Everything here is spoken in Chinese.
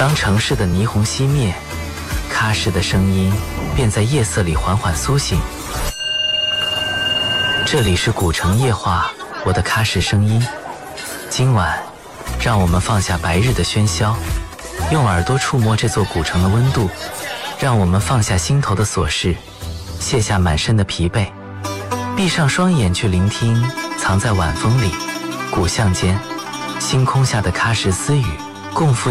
当城市的霓虹熄灭，喀什的声音便在夜色里缓缓苏醒。这里是古城夜话，我的喀什声音。今晚，让我们放下白日的喧嚣，用耳朵触摸这座古城的温度，让我们放下心头的琐事，卸下满身的疲惫，闭上双眼去聆听藏在晚风里、古巷间、星空下的喀什私语，共赴